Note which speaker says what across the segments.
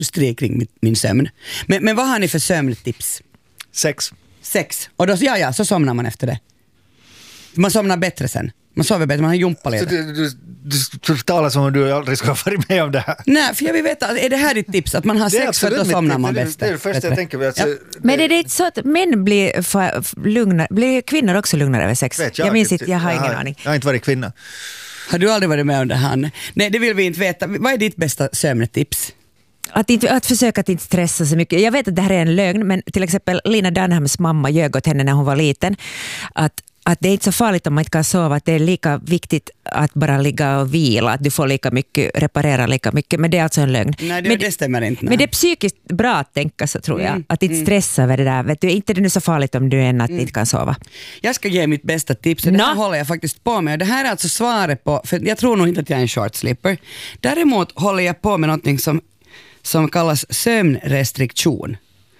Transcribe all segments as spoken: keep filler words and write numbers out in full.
Speaker 1: strid kring min, min sömn. Men, men vad har ni för sömntips?
Speaker 2: Sex.
Speaker 1: Sex. Och då, ja, ja, så somnar man efter det. Man somnar bättre sen. Man sover bättre, man har jumpaleder.
Speaker 2: Så du, du, du talar som om du aldrig skulle ha varit med om det här.
Speaker 1: Nej, för jag vill veta, är det här ditt tips? Att man har sex för att då somnar man bäst?
Speaker 2: Det är det första jag tänker. Alltså,
Speaker 1: ja.
Speaker 3: Men är det inte så att män blir, för, lugna, blir kvinnor också lugnare över sex?
Speaker 2: Vet jag,
Speaker 3: jag minns inte, jag har
Speaker 2: jag
Speaker 3: ingen
Speaker 2: har,
Speaker 3: aning.
Speaker 2: Jag har inte varit kvinna.
Speaker 1: Har du aldrig varit med om det här? Nej, det vill vi inte veta. Vad är ditt bästa sömntips?
Speaker 3: Att, inte, att försöka att inte stressa så mycket. Jag vet att det här är en lögn, men till exempel Lina Dunhams mamma ljög åt henne när hon var liten. Att Att det är inte så farligt om man inte kan sova, att det är lika viktigt att bara ligga och vila, att du får lika mycket, reparera lika mycket, men det är alltså en lögn.
Speaker 1: Nej, det,
Speaker 3: men,
Speaker 1: det stämmer inte. Nej.
Speaker 3: Men det är psykiskt bra att tänka så, tror jag,
Speaker 1: mm,
Speaker 3: att inte stressa över det där. Vet du, inte det är så farligt om du är en att mm. inte kan sova.
Speaker 1: Jag ska ge mitt bästa tips, och det här
Speaker 3: no.
Speaker 1: håller jag faktiskt på med. Och det här är alltså svaret på, för jag tror nog inte att jag är en short sleeper. Däremot håller jag på med någonting som, som kallas sömnrestriktion.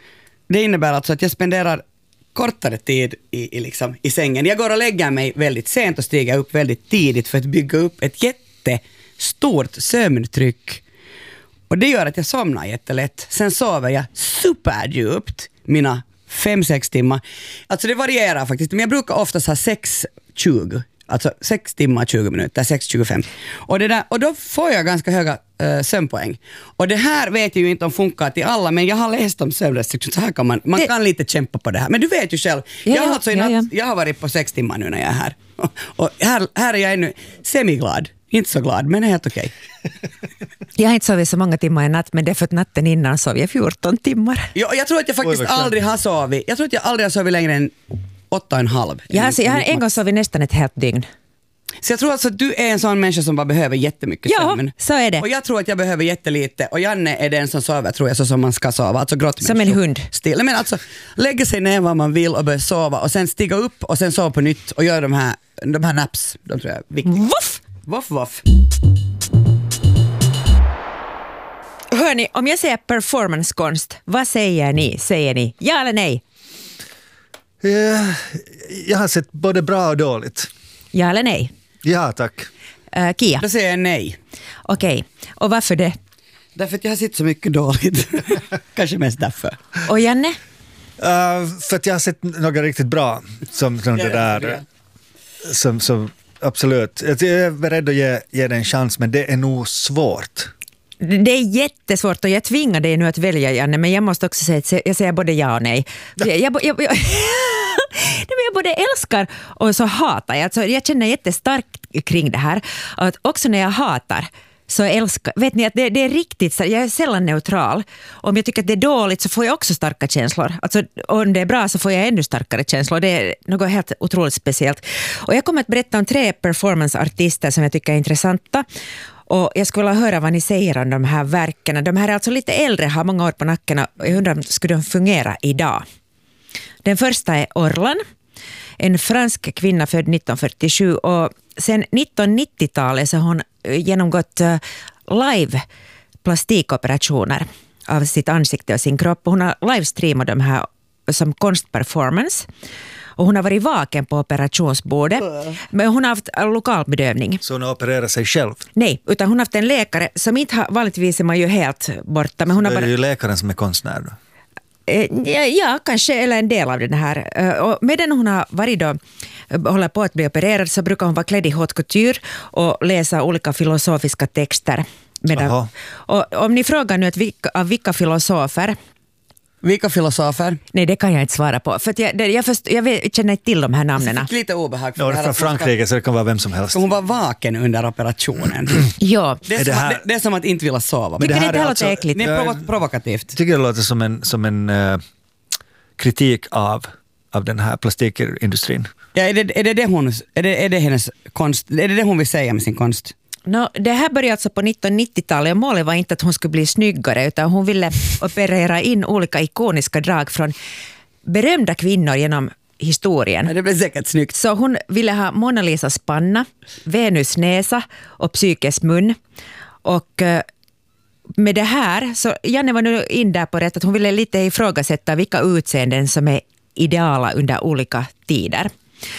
Speaker 1: Det innebär alltså att jag spenderar kortare tid i, i, liksom, i sängen. Jag går och lägger mig väldigt sent och stiger upp väldigt tidigt för att bygga upp ett jättestort sömntryck. Och det gör att jag somnar jättelätt. Sen sover jag superdjupt mina fem sex timmar. Alltså det varierar faktiskt, men jag brukar oftast ha sex tjugo. Alltså sex timmar tjugo minuter, sex tjugofem. Och, det där, och då får jag ganska höga uh, sömnpoäng. Och det här vet jag ju inte om funkar till alla, men jag har läst om sömnrestriktion, så här kan man, man det... kan lite kämpa på det här. Men du vet ju själv,
Speaker 3: ja,
Speaker 1: jag, har
Speaker 3: ja,
Speaker 1: alltså
Speaker 3: ja, ja.
Speaker 1: jag har varit på sex timmar nu när jag är här. Och, och här, här är jag ännu semiglad. Inte så glad, men helt okej. Okay.
Speaker 3: Jag har inte sovit så många timmar i natt, men det är för att natten innan sov jag fjorton timmar.
Speaker 1: Ja, jag tror att jag faktiskt
Speaker 2: Oj,
Speaker 1: aldrig har sovit. Jag tror att jag aldrig har sovit längre än åtta och en halv.
Speaker 3: Jag har, jag har en gång sovit nästan ett helt dygn.
Speaker 1: Så jag tror alltså att du är en sån människa som bara behöver jättemycket
Speaker 3: ja,
Speaker 1: sömn.
Speaker 3: Så är det.
Speaker 1: Och jag tror att jag behöver jättelite. Och Janne är den som sover, tror jag, så som man ska sova. Alltså
Speaker 3: som en hund.
Speaker 1: Still. Men alltså, lägga sig ner vad man vill och börja sova. Och sen stiga upp och sen sova på nytt. Och göra de här, de här naps. De tror jag är viktiga.
Speaker 3: Voff!
Speaker 1: Voff, voff.
Speaker 3: Hörni, om jag säger performancekonst, vad säger ni? Säger ni ja eller nej?
Speaker 2: Uh, jag har sett både bra och dåligt.
Speaker 3: Ja eller nej?
Speaker 2: Ja, tack.
Speaker 3: Uh, Kia?
Speaker 1: Då säger jag nej.
Speaker 3: Okej, okay. Och varför det?
Speaker 1: Därför att jag har sett så mycket dåligt. Kanske mest därför.
Speaker 3: Och Janne?
Speaker 2: Uh, för att jag har sett något riktigt bra. Som, som det där. Som, som, absolut. Jag är beredd att ge, ge det en chans, men det är nog svårt.
Speaker 3: Det är jättesvårt och jag tvingar dig nu att välja, Janne, men jag måste också säga att jag säger både ja och nej. Jag, jag, jag, jag, jag både älskar och så hatar jag. Alltså, jag känner jättestarkt kring det här. Att också när jag hatar så älskar, vet ni att det, det är riktigt, jag är sällan neutral. Om jag tycker att det är dåligt så får jag också starka känslor. Alltså, om det är bra så får jag ännu starkare känslor. Det är något helt otroligt speciellt. Och jag kommer att berätta om tre performanceartister som jag tycker är intressanta. Och jag skulle vilja höra vad ni säger om de här verken. De här är alltså lite äldre, har många år på nacken, och jag undrar om skulle de fungera idag. Den första är Orlan, en fransk kvinna född nittonhundrafyrtiosju, och sen nittonhundranittiotalet så har hon genomgått live plastikoperationer av sitt ansikte och sin kropp. Hon har livestreamat de här som konstperformance. Och hon har varit vaken på operationsbordet. Men hon har haft lokal bedövning.
Speaker 2: Så hon har opererat sig själv?
Speaker 3: Nej, utan hon har haft en läkare som inte har, vanligtvis är man ju helt borta. Men hon har
Speaker 2: det är
Speaker 3: bara,
Speaker 2: ju läkaren som är konstnär då?
Speaker 3: Ja, ja, kanske, eller en del av den här. Och medan hon har varit då, håller på att bli opererad, så brukar hon vara klädd i haute couture och läsa olika filosofiska texter. Medan, och om ni frågar nu att vilka, av vilka filosofer.
Speaker 1: Vilka filosofer?
Speaker 3: Nej, det kan jag inte svara på. För att jag, det, jag, först, jag, vet, jag känner inte till de här namnen.
Speaker 1: Jag fick lite obehag.
Speaker 2: För ja, det är från Frankrike så det kan vara vem som helst.
Speaker 1: Hon var vaken under operationen.
Speaker 3: Ja.
Speaker 1: Det är, är, det, här... det, det är som att inte vilja sova.
Speaker 3: Men det här
Speaker 1: det
Speaker 3: är alltså, äckligt.
Speaker 1: Det är provo- provokativt.
Speaker 2: Jag tycker det låter som en, som en uh, kritik av, av den här plastikindustrin.
Speaker 1: Ja, är det, är det, det, hon, är det, är det hennes konst? Är det det hon vill säga med sin konst?
Speaker 3: No, det här började alltså på nittonhundranittiotalet, och målet var inte att hon skulle bli snyggare, utan hon ville operera in olika ikoniska drag från berömda kvinnor genom historien.
Speaker 1: Ja, det blev säkert snyggt.
Speaker 3: Så hon ville ha Mona Lisas panna, Venus näsa och Psykes mun. Och med det här, så Janne var nu in där på rätt att hon ville lite ifrågasätta vilka utseenden som är ideala under olika tider.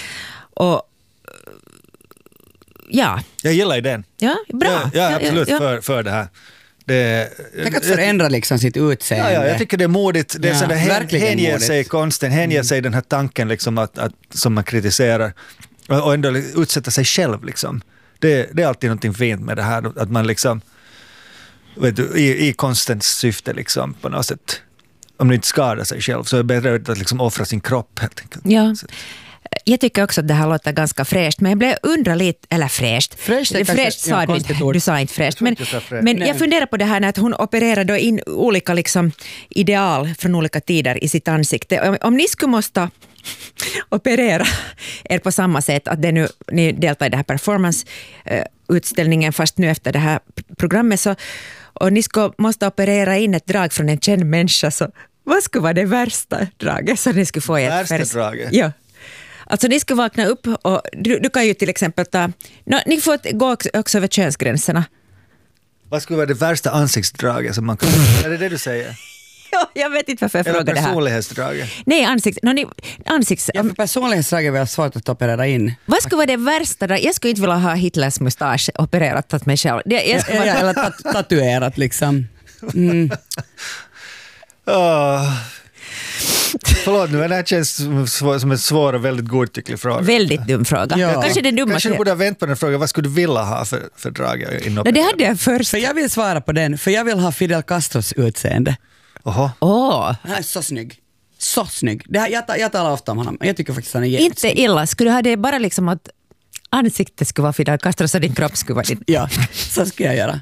Speaker 3: Och ja.
Speaker 2: Jag gillar idén.
Speaker 3: Ja, bra.
Speaker 2: Ja, ja absolut,
Speaker 3: ja, ja.
Speaker 2: För, för det här. Det,
Speaker 1: Tänk att förändra liksom sitt utseende.
Speaker 2: Ja, ja, jag tycker det är modigt. Det är
Speaker 1: Ja,
Speaker 2: sådär, hän,
Speaker 1: verkligen
Speaker 2: hänger
Speaker 1: modigt.
Speaker 2: sig konsten, hänger
Speaker 1: Mm.
Speaker 2: sig den här tanken liksom att, att, som man kritiserar och, och ändå utsätta sig själv liksom. Det, det är alltid någonting fint med det här, att man liksom vet du, i, i konstens syfte liksom på något sätt, om man inte skadar sig själv så är det bättre att liksom offra sin kropp helt enkelt.
Speaker 3: Ja.
Speaker 2: Så.
Speaker 3: Jag tycker också att det här låter ganska fräscht, men jag blev undra lite, eller fräscht.
Speaker 1: Fräscht är kanske-
Speaker 3: fräscht
Speaker 1: ja,
Speaker 3: sa du
Speaker 1: konstigt
Speaker 3: inte,
Speaker 1: ord.
Speaker 3: du sa inte fräscht. Men,
Speaker 2: inte jag sa fräscht.
Speaker 3: men
Speaker 1: Nej.
Speaker 3: jag funderar på det här när att hon opererar då in olika liksom ideal från olika tider i sitt ansikte. Om, om ni skulle måste operera er på samma sätt, att det nu, ni deltar i den här performance-utställningen fast nu efter det här programmet, så, och ni skulle måste operera in ett drag från en känd människa, så vad skulle vara det värsta draget som ni skulle få i ett
Speaker 2: Värsta
Speaker 3: färs-
Speaker 2: draget?
Speaker 3: Ja. Alltså ni ska vakna upp och du, du kan ju till exempel ta, no, ni får gå också, också över könsgränserna.
Speaker 2: Vad skulle vara det värsta ansiktsdraget som man kan... Är det det du säger?
Speaker 3: Ja, jag vet inte varför jag
Speaker 2: Eller
Speaker 3: frågar det här.
Speaker 2: personlighetsdraget?
Speaker 3: Nej, ansikts... No, ni, ansikts
Speaker 1: Ja, för personlighetsdrag är väl svårt att operera in.
Speaker 3: vad skulle vara det värsta? Då? Jag skulle inte vilja ha Hitlers mustasch opererat åt mig själv. Det, jag skulle
Speaker 1: Ja,
Speaker 3: vara,
Speaker 1: eller tat- tatuerat liksom. Mm.
Speaker 2: Oh. Förlåt nu, det här känns som, som en svår och väldigt godtycklig fråga.
Speaker 3: väldigt dum fråga.
Speaker 1: Ja.
Speaker 3: Kanske den
Speaker 2: Kanske du
Speaker 3: dummaste.
Speaker 2: borde ha vänt på den frågan. Vad skulle du vilja ha för, för drag?
Speaker 3: No, det hade jag först.
Speaker 1: För jag vill svara på den, för jag vill ha Fidel Castros utseende.
Speaker 2: Oho.
Speaker 3: Åh,
Speaker 1: Han är så snygg. Så snygg. Det här, jag, ta- jag talar ofta om honom. Jag tycker faktiskt han är
Speaker 3: inte
Speaker 1: jättesnygg.
Speaker 3: illa. Skulle du ha det bara liksom att ansiktet skulle vara Fidel Castro så din kropp skulle vara din?
Speaker 1: Ja, så ska jag göra.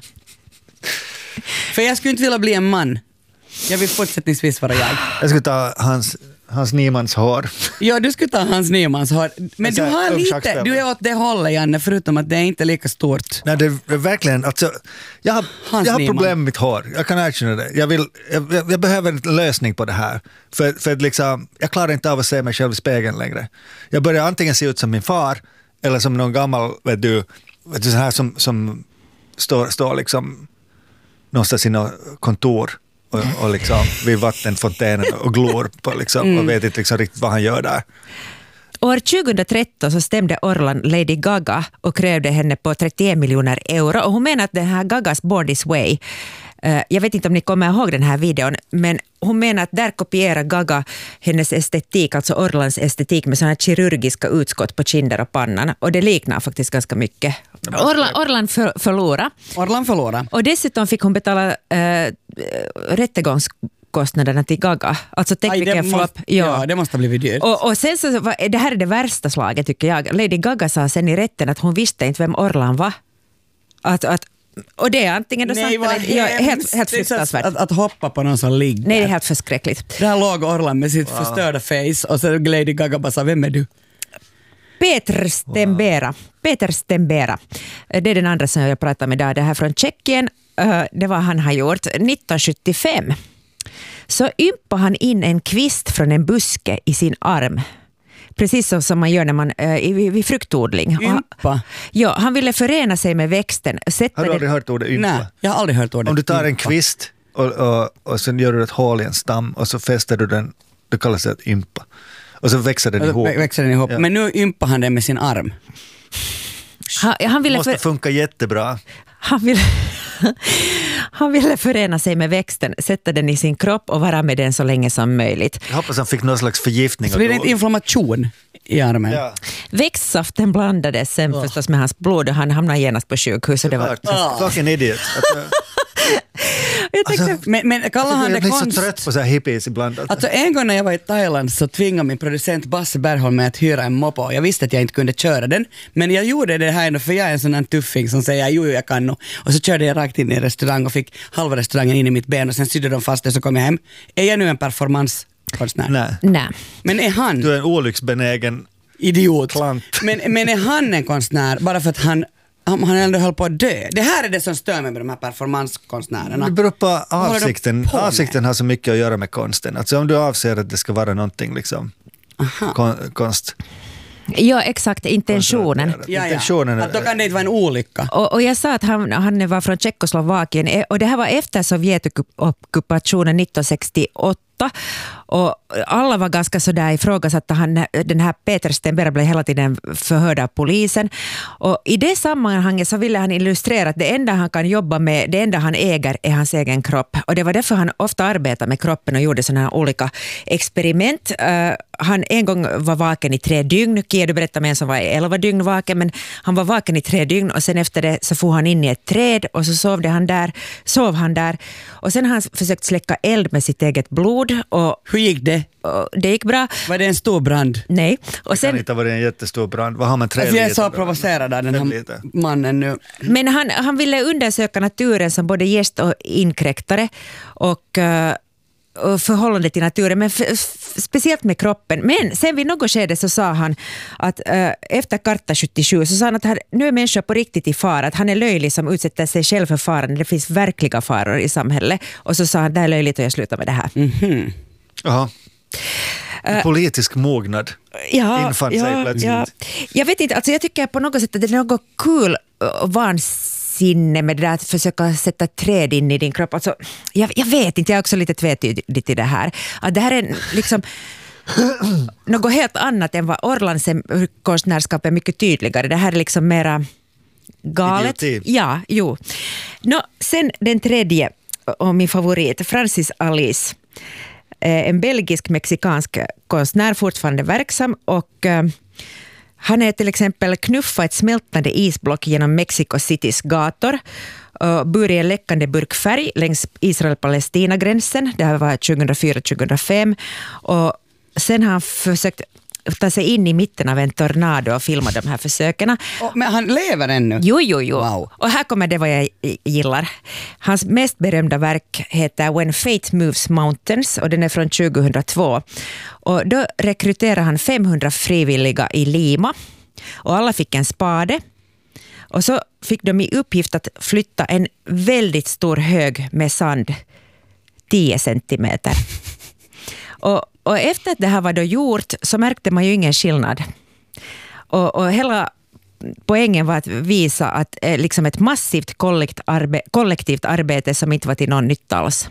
Speaker 1: För jag skulle inte vilja bli en man. Jag vill fortsättningsvis vara jag.
Speaker 2: Jag skulle ta hans, hans Niemans hår.
Speaker 1: Ja, du skulle ta Hans Nymans hår. Men
Speaker 2: Så
Speaker 1: du
Speaker 2: här,
Speaker 1: har
Speaker 2: ung
Speaker 1: lite,
Speaker 2: schackspelare.
Speaker 1: du är åt det hållet Janne, förutom att det är inte lika stort.
Speaker 2: Nej, det är verkligen, alltså, jag har,
Speaker 1: Hans
Speaker 2: jag har
Speaker 1: Niemann.
Speaker 2: problem med mitt hår. Jag kan erkänna det. Jag, vill, jag, jag, jag behöver en lösning på det här. För, för att liksom, jag klarar inte av att se mig själv i spegeln längre. Jag börjar antingen se ut som min far eller som någon gammal, vet du, vet du så här som, som står, står liksom någonstans i något kontor och, och liksom vid vattenfontänen och glor på liksom, och vet inte liksom riktigt vad han gör där.
Speaker 3: År tjugohundratretton så stämde Orlan Lady Gaga och krävde henne på trettioen miljoner euro. Och hon menar att den här Gagas Born This Way, eh, jag vet inte om ni kommer ihåg den här videon, men hon menar att där kopierar Gaga hennes estetik, alltså Orlans estetik med sådana här kirurgiska utskott på kinder och pannan. Och det liknar faktiskt ganska mycket. Orlan, Orlan för, förlorade.
Speaker 1: Orlan förlorade.
Speaker 3: Och dessutom fick hon betala eh, rättegångskostnaderna till Gaga. Alltså
Speaker 1: Aj, det,
Speaker 3: teknikerflopp.
Speaker 1: måste, ja, det måste ha blivit dyrt.
Speaker 3: Och, och sen så, var- det här är det värsta slaget tycker jag. Lady Gaga sa sen i rätten att hon visste inte vem Orlan var. Att, att, och det är antingen då sant
Speaker 1: vad
Speaker 3: eller ja, helt,
Speaker 1: hemskt.
Speaker 3: helt
Speaker 1: Det är så
Speaker 3: fruktansvärt.
Speaker 1: Att, att hoppa på någon som ligger.
Speaker 3: Nej, det är helt förskräckligt.
Speaker 1: Där låg Orlan med sitt förstörda face och så Lady Gaga bara sa, vem är du?
Speaker 3: Peter Stembera. Peter Stembera. Det är den andra som jag pratar med idag. Det här från Tjeckien. Eh, Det var han har gjort. nittonhundrasjuttiofem så ympade han in en kvist från en buske i sin arm. Precis så som man gör när man, eh, vid, vid fruktodling. Och han-
Speaker 1: Ympa?
Speaker 3: Ja, han ville förena sig med växten. Sätta
Speaker 2: Har du
Speaker 3: den-
Speaker 2: aldrig hört ordet ympa?
Speaker 1: Nej, jag har aldrig hört ordet.
Speaker 2: Om du tar en
Speaker 1: ympa.
Speaker 2: kvist och, och, och sen gör du ett hål i en stam och så fäster du den, det kallas det att ympa. Och så växer den
Speaker 1: Och
Speaker 2: ihop.
Speaker 1: då växer den ihop.
Speaker 2: Ja.
Speaker 1: Men nu ympar han den med sin arm.
Speaker 3: han, han, ville
Speaker 2: måste
Speaker 3: för,
Speaker 2: funka jättebra.
Speaker 3: han, ville, han ville förena sig med växten, sätta den i sin kropp och vara med den så länge som möjligt.
Speaker 2: Jag hoppas han fick någon slags förgiftning.
Speaker 1: Så
Speaker 2: och
Speaker 1: blir det
Speaker 2: dog.
Speaker 1: inte inflammation i armen.
Speaker 2: Ja.
Speaker 3: Växtsaften blandades sen
Speaker 1: Oh.
Speaker 3: förstås med hans blod och han hamnade genast på sjukhus. Och det var,
Speaker 2: Klart. Fucking idiot. Att,
Speaker 3: jag tänkte,
Speaker 2: alltså,
Speaker 1: Men, men kallar han det
Speaker 2: jag blir så
Speaker 1: konst?
Speaker 2: trött på så här hippies ibland. Alltså.
Speaker 1: Alltså en gång när jag var i Thailand så tvingade min producent Basse Bergholm mig att hyra en moppo. Jag visste att jag inte kunde köra den, men jag gjorde det här ändå för jag är en sån här tuffing som säger jo, jo jag kan nog. Och så körde jag rakt in i en restaurang och fick halva restaurangen in i mitt ben och sen sydde de fast det så kom jag hem. Är jag nu en performanskonstnär?
Speaker 2: Nej.
Speaker 3: nej.
Speaker 1: Men är han
Speaker 2: Du är en olycksbenägen
Speaker 1: idiot?
Speaker 2: klank.
Speaker 1: Men, men är han en konstnär bara för att han, han, han ändå höll på att dö? Det här är det som stör mig med de här performanskonstnärerna.
Speaker 2: Det beror på
Speaker 1: håller de
Speaker 2: avsikten.
Speaker 1: på med?
Speaker 2: Avsikten har så mycket att göra med konsten. Alltså om du avser att det ska vara någonting liksom kon, konst.
Speaker 3: Ja, exakt, intentionen.
Speaker 1: Ja, ja.
Speaker 2: Intentionen är-
Speaker 1: Att då kan det inte vara en olycka.
Speaker 3: Och, och jag sa att han, han var från Tjeckoslovakien eh, och det här var efter Sovjetockupationen nittonhundrasextioåtta Och alla var ganska sådär ifrågasatta. Han, den här Peter Stenberg blev hela tiden förhörd av polisen. Och i det sammanhanget så ville han illustrera att det enda han kan jobba med, det enda han äger är hans egen kropp. Och det var därför han ofta arbetade med kroppen och gjorde sådana här olika experiment. Uh, han en gång var vaken i tre dygn. Kia, du berättade med en som var elva dygn vaken, men han var vaken i tre dygn och sen efter det så får han in i ett träd och så sov han där. Sov han där. Och sen har han försökt släcka eld med sitt eget blod. Och
Speaker 1: hur gick det?
Speaker 3: Och det gick bra.
Speaker 1: Var det en stor brand?
Speaker 3: Nej. Och
Speaker 2: det
Speaker 3: sen,
Speaker 2: kan inte ha varit en jättestor brand. Vad har man tre
Speaker 1: alltså jag är
Speaker 2: liter
Speaker 1: så
Speaker 2: brand?
Speaker 1: provocerad av den här
Speaker 2: liter.
Speaker 1: mannen nu.
Speaker 3: Men han, han ville undersöka naturen som både gäst och inkräktare och, uh, och förhållande till naturen, men f- f- speciellt med kroppen. Men sen vid något skede så sa han att uh, efter Karta sjuttiosju så sa han att här, nu är människor på riktigt i fara, att han är löjlig som utsätter sig själv för faran. Det finns verkliga faror i samhället. Och så sa han, det är löjligt och jag slutar med det här.
Speaker 1: Mm-hmm.
Speaker 2: Jaha. En politisk mognad
Speaker 3: Ja,
Speaker 2: infann sig
Speaker 3: ja,
Speaker 2: plötsligt.
Speaker 3: ja. Jag vet inte, alltså jag tycker på något sätt att det är något kul och vansinne med det där att försöka sätta träd in i din kropp. Alltså, jag, jag vet inte, jag är också lite tvetydig i det här. Att det här är liksom något helt annat än vad Orlands konstnärskap är mycket tydligare. Det här är liksom mera galet.
Speaker 2: Idioti.
Speaker 3: Ja, jo. Nå, sen den tredje och min favorit, Francis Alice. En belgisk-mexikansk konstnär, fortfarande verksam, och uh, han är till exempel knuffa ett smältande isblock genom Mexico Citys gator och bor i en läckande burk färg längs Israel-Palestina-gränsen. Det här var tjugohundrafyra tjugohundrafem och sen har han försökt ta sig in i mitten av en tornado och filma de här försöken.
Speaker 1: Oh, men han lever ännu?
Speaker 3: Jo, jo, jo.
Speaker 1: Wow.
Speaker 3: Och här kommer det vad jag gillar. Hans mest berömda verk heter When Fate Moves Mountains och den är från tjugohundratvå. Och då rekryterar han femhundra frivilliga i Lima och alla fick en spade. Och så fick de i uppgift att flytta en väldigt stor hög med sand tio centimeter. Och Och efter att det här var då gjort så märkte man ju ingen skillnad. Och, och hela poängen var att visa att eh, liksom ett massivt kollektivt, arbe- kollektivt arbete som inte var till någon nytta alls.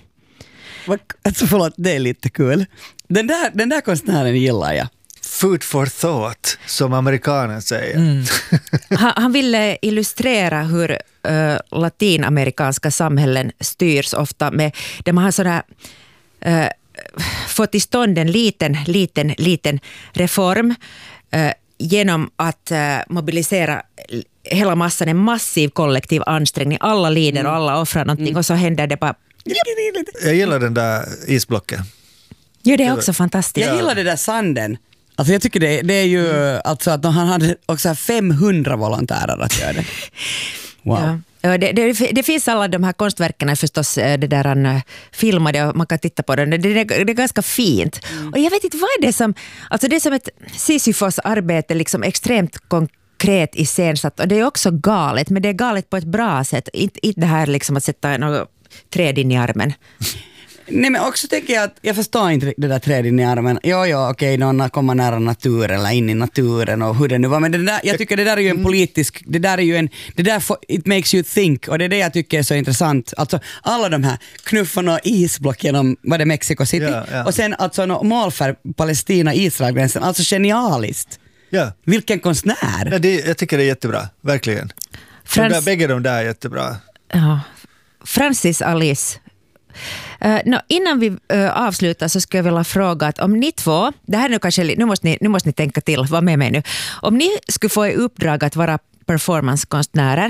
Speaker 1: Alltså förlåt, det är lite kul. Den där, den där konstnären gillar jag.
Speaker 2: Food for thought, som amerikanen säger.
Speaker 3: Mm. han, han ville illustrera hur uh, latinamerikanska samhällen styrs ofta med, där man har sådär uh, få till stånd en liten, liten, liten reform eh, genom att eh, mobilisera hela massan, en massiv kollektiv ansträngning. Alla lider och alla offrar någonting mm. och så händer det bara...
Speaker 2: Jag gillar den där isblocken.
Speaker 3: Jo, det är också fantastiskt.
Speaker 1: Jag gillar det där sanden. Alltså jag tycker det, det är ju mm. alltså att han hade också femhundra volontärer att göra det. Wow.
Speaker 3: Ja. Det, det, det finns alla de här konstverken förstås, det där han filmade och man kan titta på den. Det, det, det är ganska fint. Mm. Och jag vet inte vad är det som, alltså det är som ett Sisyfos arbete, liksom extremt konkret iscensatt och det är också galet, men det är galet på ett bra sätt. Inte, inte det här liksom att sätta något träd in i armen.
Speaker 1: Nej, men också tänker jag att jag förstår inte det där trädet in i armen. Jo, jo, okej, någon kommer nära naturen eller in i naturen och hur det nu var. Men det där, jag tycker det där är ju en politisk, det där är ju en, det där for, it makes you think. Och det är det jag tycker är så intressant. Alltså alla de här knuffarna och isblock genom, vad det Mexico City.
Speaker 2: Ja, ja.
Speaker 1: Och sen alltså no, målfärg Palestina-Israel-gränsen. Alltså genialiskt.
Speaker 2: Ja.
Speaker 1: Vilken konstnär.
Speaker 2: Ja, det, jag tycker det är jättebra, verkligen.
Speaker 3: Frans...
Speaker 2: De där, bägge de där är jättebra.
Speaker 3: Ja. Francis Alice. Uh, no, innan vi uh, avslutar så skulle jag vilja fråga att om ni två, det här är nu kanske, nu måste ni, nu måste ni tänka till, var med mig nu. Om ni skulle få i uppdrag att vara performancekonstnärer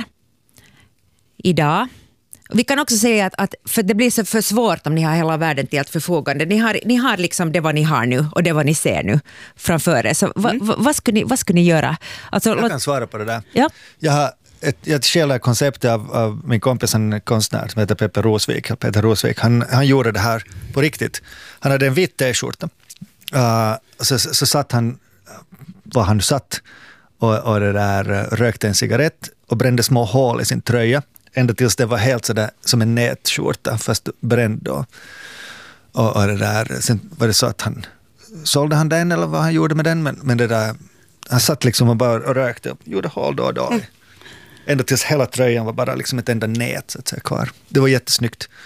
Speaker 3: idag, vi kan också säga att, att för det blir så för svårt om ni har hela världen till att förfogande. Ni har, ni har liksom det vad ni har nu och det vad ni ser nu framför er. Så va, va, vad, skulle ni, vad skulle ni göra? Alltså,
Speaker 2: jag
Speaker 3: låt...
Speaker 2: kan svara på det där.
Speaker 3: Ja.
Speaker 2: Jag har ett, jag stjäl konceptet av, av min kompis, en konstnär som heter Peter Rosvik. Peter Rosvik, han, han gjorde det här på riktigt. Han hade en vit t-skjorta. Uh, så, så, så satt han, var han satt och, och det där, rökte en cigarett och brände små hål i sin tröja. Ända tills det var helt sådär som en nätskjorta fast bränd då. Och, och det där, sen var det så att han sålde han den eller vad han gjorde med den, men, men det där, han satt liksom och bara och rökte och gjorde hål då och då. Mm. Ända tills hela tröjan var bara liksom ett enda nät så att säga kvar. Det var jättesnyggt.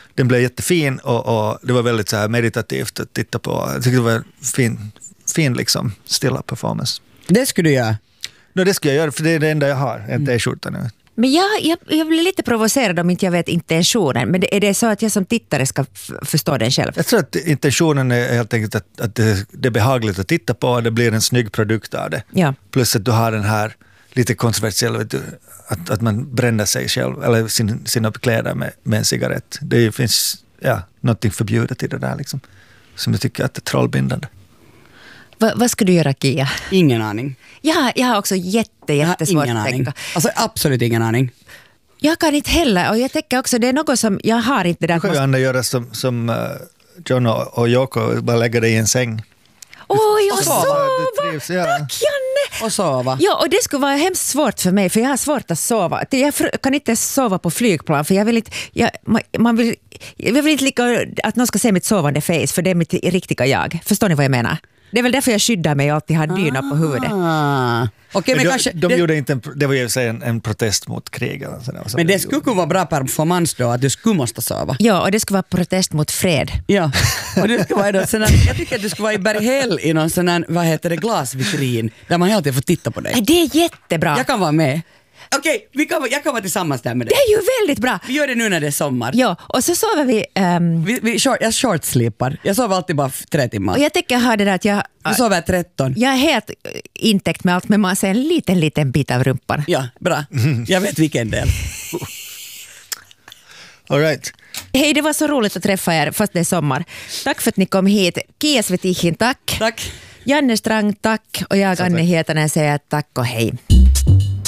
Speaker 2: den blev jättefin och, och det var väldigt så här meditativt att titta på. Jag tyckte det var en fin, fin liksom stilla performance.
Speaker 1: Det skulle du göra.
Speaker 2: No, det skulle jag göra, för det är det enda jag har, en t-skjorta nu.
Speaker 3: Men jag, jag, jag blir lite provocerad om inte jag vet intentionen. Men det, är det så att jag som tittare ska f- förstå den själv?
Speaker 2: Jag tror att intentionen är helt enkelt att, att det, det är behagligt att titta på och det blir en snygg produkt av det.
Speaker 3: Ja.
Speaker 2: Plus att du har den här lite kontroversiella, vet du, att, att man bränner sig själv eller sin, sina kläder med, med en cigarett. Det finns ja, någonting förbjudet i det där liksom, som jag tycker att det är trollbindande.
Speaker 3: Va, vad ska du göra, Kia?
Speaker 1: Ingen aning.
Speaker 3: Jag, jag har också jätte,
Speaker 1: Jag har
Speaker 3: jättesvårt
Speaker 1: ingen
Speaker 3: att
Speaker 1: aning.
Speaker 3: tänka.
Speaker 1: Alltså absolut ingen aning.
Speaker 3: Jag kan inte heller, och jag tänker också, det är något som jag har inte där.
Speaker 2: Du kan ju Anna göra som, som uh, John och, och Joko, bara lägga dig i en säng.
Speaker 3: Oj, och
Speaker 1: Och sova.
Speaker 3: sova!
Speaker 2: Du trivs, ja.
Speaker 3: Tack, Janne!
Speaker 1: Och sova.
Speaker 3: Ja, och det skulle vara hemskt svårt för mig, för jag har svårt att sova. Jag kan inte ens sova på flygplan, för jag vill inte, jag, man, man vill, jag vill inte lika att någon ska se mitt sovande face, för det är mitt riktiga jag. Förstår ni vad jag menar? Det är väl därför jag skyddar mig och alltid har dyna på huvudet.
Speaker 1: Ah. Okej, men
Speaker 2: de,
Speaker 1: kanske...
Speaker 2: de
Speaker 1: det,
Speaker 2: gjorde inte en, det var ju en, en protest mot krig. Eller sådär, så
Speaker 1: men det skulle kunna vara bra performance då, att du skulle måste sova.
Speaker 3: Ja, och det skulle vara protest mot fred.
Speaker 1: Ja, och du ska vara i någon sån här, jag tycker att du ska vara i Berghäll i någon sån här, vad heter det, glasvitrin, där man hela tiden får titta på dig.
Speaker 3: Nej, det är jättebra.
Speaker 1: Jag kan vara med. Okej, vi kan, jag kan vara tillsammans där med dig.
Speaker 3: Det är ju väldigt bra.
Speaker 1: Vi gör det nu när det är sommar.
Speaker 3: Ja, och så sover vi... Um,
Speaker 1: Vi, vi, short, jag shortslipar. Jag sover alltid bara f- tre timmar.
Speaker 3: och jag tänker ha det där att jag...
Speaker 1: Du sover tretton.
Speaker 3: Jag är helt intäckt med allt, men man ser en liten, liten bit av rumpan.
Speaker 1: Ja, bra. Jag vet vilken del.
Speaker 2: All right.
Speaker 3: Hej, det var så roligt att träffa er fast det är sommar. Tack för att ni kom hit. Kia Svetihin, tack.
Speaker 1: Tack.
Speaker 3: Janne Strang, tack. Och jag, Anne Hietanen, säger tack och hej.